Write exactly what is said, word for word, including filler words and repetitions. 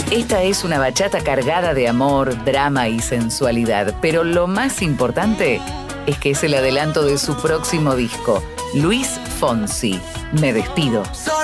Esta es una bachata cargada de amor, drama y sensualidad, pero lo más importante es que es el adelanto de su próximo disco, Luis Fonsi. Me despido.